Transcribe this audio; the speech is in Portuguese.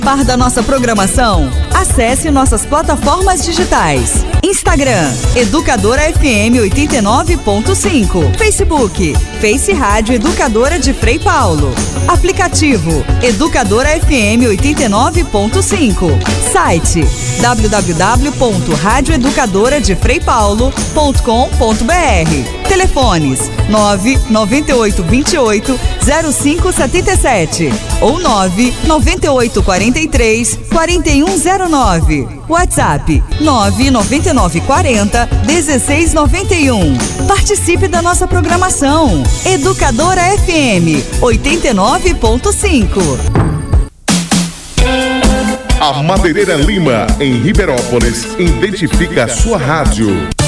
Par da nossa programação, acesse nossas plataformas digitais. Instagram, Educadora FM 89.5. Facebook, Face Rádio Educadora de Frei Paulo. Aplicativo, Educadora FM 89.5. Site, www.radioeducadoradefreipaulo.com.br. Telefones, 99828-0577 ou 99843-4109. WhatsApp, 99940-1691. Participe da nossa programação. Educadora FM 89.5. A Madeireira Lima, em Ribeirópolis, identifica a sua rádio.